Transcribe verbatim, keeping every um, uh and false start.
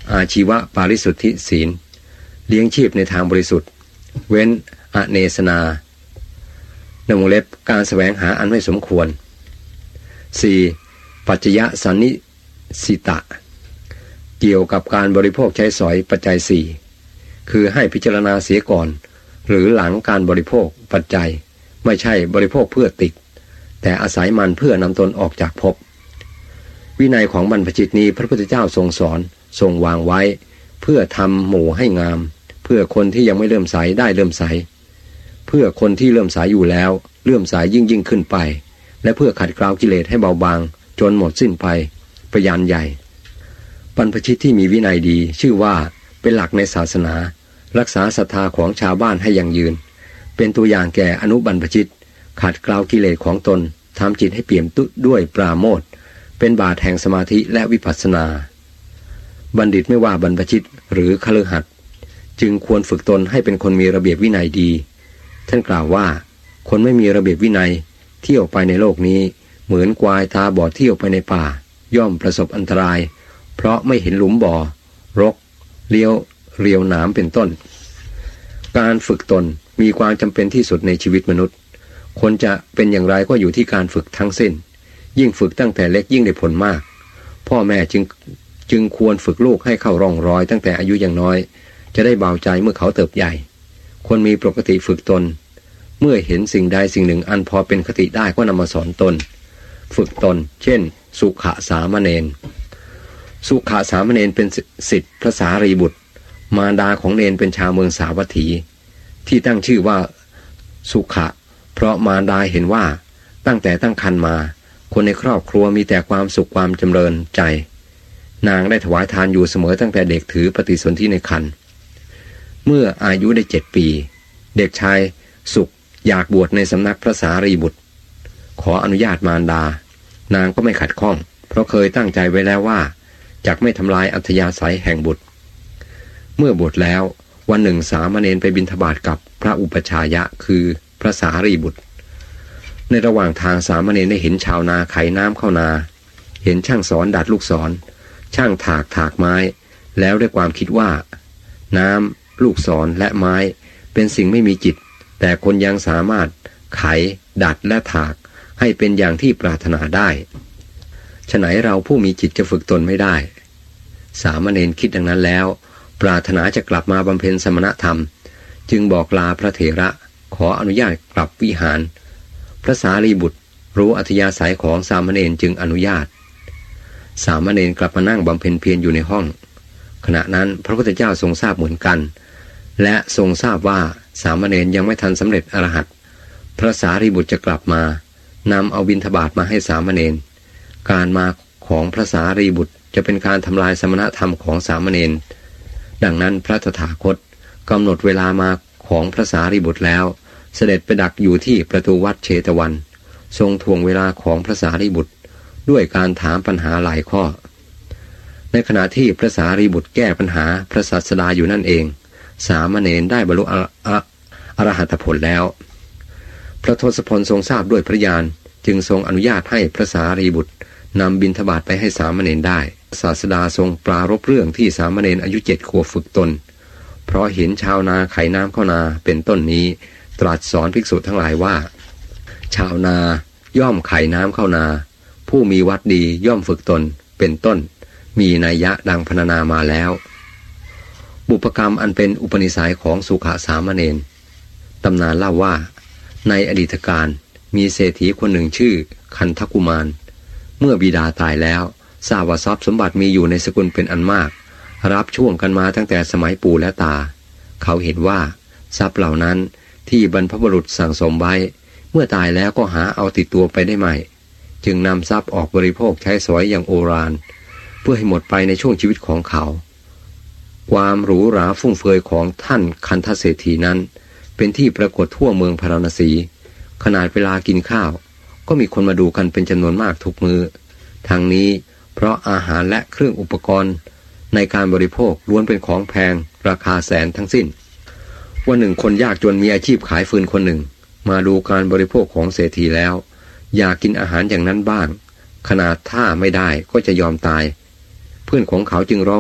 อาชีวะปาริสุทธิศีลเลี้ยงชีพในทางบริสุทธิ์เว้นอเนสนาในวงเล็บการแสวงหาอันไม่สมควร สี่. ปัจจยสันนิสิตะเกี่ยวกับการบริโภคใช้สอยปัจจัยสี่คือให้พิจารณาเสียก่อนหรือหลังการบริโภคปัจจัยไม่ใช่บริโภคเพื่อติดแต่อาศัยมันเพื่อนำตนออกจากภพวินัยของบรรพชิตนี้พระพุทธเจ้าทรงสอนทรงวางไว้เพื่อทำหมู่ให้งามเพื่อคนที่ยังไม่เริ่มใสได้เริ่มใสเพื่อคนที่เริ่มใสอยู่แล้วเริ่มใสยิ่งยิ่งขึ้นไปและเพื่อขัดเกลากิเลสให้เบาบางจนหมดสิ้นไปประยานใหญ่บรรพชิตที่มีวินัยดีชื่อว่าเป็นหลักในศาสนารักษาศรัทธาของชาวบ้านให้ยั่งยืนเป็นตัวอย่างแก่อนุบรรพชิตขัดเกลากิเลสของตนทำจิตให้เปี่ยมด้วยปราโมทย์เป็นบาตรแห่งสมาธิและวิปัสสนาบัณฑิตไม่ว่าบรรพชิตหรือคฤหัสถ์จึงควรฝึกตนให้เป็นคนมีระเบียบวินัยดีท่านกล่าวว่าคนไม่มีระเบียบวินัยเที่ยวไปในโลกนี้เหมือนควายตาบอดเที่ยวไปในป่าย่อมประสบอันตรายเพราะไม่เห็นหลุมบ่อรกเลี้ยวเรียวหนามเป็นต้นการฝึกตนมีความจำเป็นที่สุดในชีวิตมนุษย์คนจะเป็นอย่างไรก็อยู่ที่การฝึกทั้งสิ้นยิ่งฝึกตั้งแต่เล็กยิ่งได้ผลมากพ่อแม่จึงจึงควรฝึกลูกให้เข้าร่องรอยตั้งแต่อายุยังน้อยจะได้เบาใจเมื่อเขาเติบใหญ่คนมีปกติฝึกตนเมื่อเห็นสิ่งใดสิ่งหนึ่งอันพอเป็นคติได้ก็นำมาสอนตนฝึกตนเช่นสุขสามเณรสุขสามเณรเป็นศิษย์พระสารีบุตรมารดาของเณรเป็นชาวเมืองสาวัตถีที่ตั้งชื่อว่าสุขะเพราะมารดาเห็นว่าตั้งแต่ตั้งครรภ์มาคนในครอบครัวมีแต่ความสุขความจำเริญใจนางได้ถวายทานอยู่เสมอตั้งแต่เด็กถือปฏิสนธิในครรภ์เมื่ออายุได้เจ็ดปีเด็กชายสุขอยากบวชในสำนักพระสารีบุตรขออนุญาตมารดานางก็ไม่ขัดข้องเพราะเคยตั้งใจไว้แล้วว่าจักไม่ทำลายอัธยาศัยแห่งบุตรเมื่อบวชแล้ววันหนึ่งสามเณรไปบิณฑบาตกับพระอุปชายะคือพระสารีบุตรในระหว่างทางสามเณรได้เห็นชาวนาไขน้ำเข้านาเห็นช่างสอนดัดลูกศรช่างถากถากไม้แล้วด้วยความคิดว่าน้ำลูกศรและไม้เป็นสิ่งไม่มีจิตแต่คนยังสามารถไขดัดและถากให้เป็นอย่างที่ปรารถนาได้ฉะไหนเราผู้มีจิตจะฝึกตนไม่ได้สามเณรคิดดังนั้นแล้วปรารถนาจะกลับมาบำเพ็ญสมณธรรมจึงบอกลาพระเถระขออนุญาตกลับวิหารพระสารีบุตรรู้อัธยาศัยของสามเณรจึงอนุญาตสามเณรกลับมานั่งบำเพ็ญเพียรอยู่ในห้องขณะนั้นพระพุทธเจ้าทรงทราบเหมือนกันและทรงทราบว่าสามเณรยังไม่ทันสำเร็จอรหัตพระสารีบุตรจะกลับมานำเอาบิณฑบาตมาให้สามเณรการมาของพระสารีบุตรจะเป็นการทำลายสมณธรรมของสามเณรดังนั้นพระตถาคตกำหนดเวลามาของพระสารีบุตรแล้วเสด็จไปดักอยู่ที่ประตูวัดเชตวันทรงทวงเวลาของพระสารีบุตรด้วยการถามปัญหาหลายข้อในขณะที่พระสารีบุตรแก้ปัญหาพระศาสดาอยู่นั่นเองสามเณรได้บรรลุอรหัตผลแล้วพระทศพลทรงทราบด้วยพระญาณจึงทรงอนุญาตให้พระสารีบุตรนำบิณฑบาตไปให้สามเณรได้ศาสดาทรงปรารภเรื่องที่สามเณรอายุเจ็ดขวบฝึกตนเพราะเห็นชาวนาไขน้ำเข้านาเป็นต้นนี้ตรัสสอนภิกษุทั้งหลายว่าชาวนาย่อมไขน้ำเข้านาผู้มีวัดดีย่อมฝึกตนเป็นต้นมีนัยยะดังพรรณนามาแล้วบุพกรรมอันเป็นอุปนิสัยของสุขสามเณรตำนานเล่าว่าในอดีตการมีเศรษฐีคนหนึ่งชื่อคันธกุมารเมื่อบิดาตายแล้วทราบว่าทรัพย์สมบัติมีอยู่ในสกุลเป็นอันมากรับช่วงกันมาตั้งแต่สมัยปู่และตาเขาเห็นว่าทรัพย์เหล่านั้นที่บรรพบุรุษสั่งสมไว้เมื่อตายแล้วก็หาเอาติดตัวไปได้ใหม่จึงนำทรัพย์ออกบริโภคใช้สอยอย่างโอฬารเพื่อให้หมดไปในช่วงชีวิตของเขาความหรูหราฟุ่มเฟือยของท่านคันธเศรษฐีนั้นเป็นที่ปรากฏทั่วเมืองพาราณสีขนาดเวลากินข้าวก็มีคนมาดูกันเป็นจำนวนมากทุกมือ้อทางนี้เพราะอาหารและเครื่องอุปกรณ์ในการบริโภคล้วนเป็นของแพงราคาแสนทั้งสิ้นวันหนึ่งคนยากจนมีอาชีพขายฟืนคนหนึ่งมาดูการบริโภคของเศรษฐีแล้วอยากกินอาหารอย่างนั้นบ้างขนาดถ้าไม่ได้ก็จะยอมตายเพื่อนของเขาจึงร้อง